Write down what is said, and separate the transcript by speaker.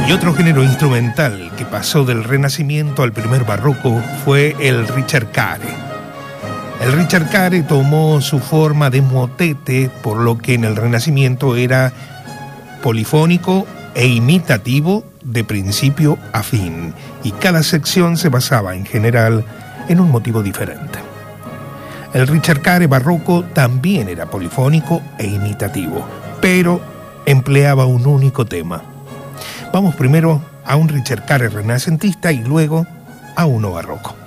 Speaker 1: Y otro género instrumental que pasó del Renacimiento al primer barroco fue el ricercare. El ricercare tomó su forma de motete, por lo que en el Renacimiento era polifónico e imitativo de principio a fin, y cada sección se basaba en general en un motivo diferente. El ricercare barroco también era polifónico e imitativo, pero empleaba un único tema. Vamos primero a un ricercare renacentista y luego a uno barroco.